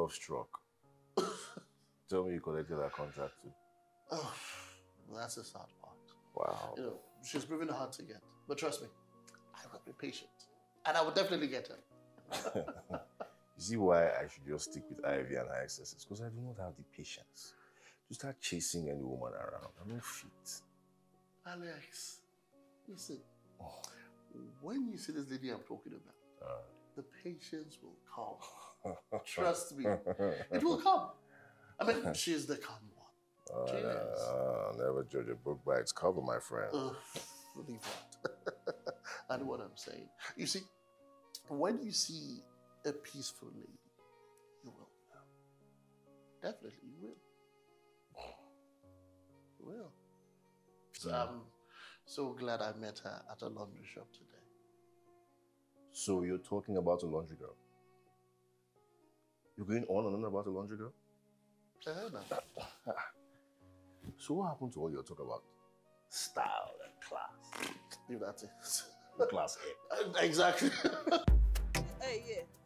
love struck. Tell me you collected that contract too. Oh, that's the sad part. Wow. You know, she's proving hard to get. But trust me, I will be patient. And I will definitely get her. You see why I should just stick with Ivy and her excesses? Because I do not have the patience to start chasing any woman around. I'm not fit. Alex, listen. When you see this lady I'm talking about, the patience will come. Trust me. It will come. I mean, she's the calm one. Never judge a book by its cover, my friend. Believe that. I know what I'm saying. You see, when you see a peaceful lady, you will know. Definitely, you will. You will. So I'm so glad I met her at a laundry shop today. So you're talking about a laundry girl? You're going on and on about a laundry girl? So what happened to all your talk about style and class? You that's it. Class A. Exactly. Hey, yeah.